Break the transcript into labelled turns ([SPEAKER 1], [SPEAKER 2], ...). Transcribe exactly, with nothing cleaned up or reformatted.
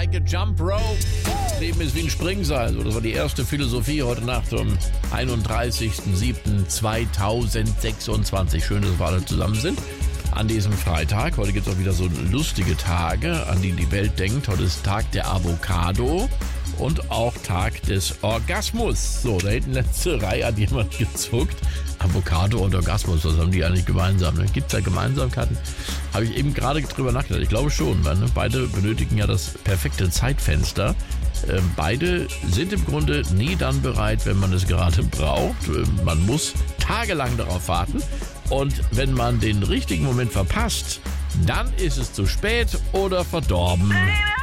[SPEAKER 1] like a jump rope. Leben ist wie ein Springseil. So, das war die erste Philosophie heute Nacht um einunddreißigsten siebten zweitausendsechsundzwanzig. Schön, dass wir alle zusammen sind an diesem Freitag. Heute gibt es auch wieder so lustige Tage, an die die Welt denkt. Heute ist Tag der Avocado und auch Tag des Orgasmus. So, da hinten letzte Reihe hat jemand gezuckt. Avocado und Orgasmus, was haben die eigentlich gemeinsam? Ne? Gibt es da Gemeinsamkeiten? Habe ich eben gerade drüber nachgedacht. Ich glaube schon, weil ne? beide benötigen ja das perfekte Zeitfenster. Äh, beide sind im Grunde nie dann bereit, wenn man es gerade braucht. Äh, man muss tagelang darauf warten. Und wenn man den richtigen Moment verpasst, dann ist es zu spät oder verdorben.